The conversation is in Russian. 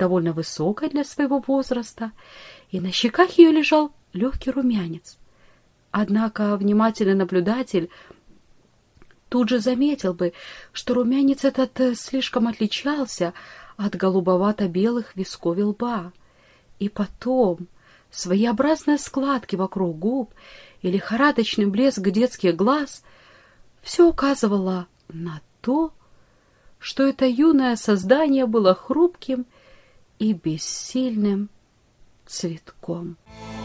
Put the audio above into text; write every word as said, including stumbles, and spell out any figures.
довольно высокой для своего возраста, и на щеках ее лежал легкий румянец. Однако внимательный наблюдатель тут же заметил бы, что румянец этот слишком отличался от голубовато-белых висков и лба. И потом своеобразные складки вокруг губ и лихорадочный блеск детских глаз все указывало на то, что это юное создание было хрупким и бессильным цветком.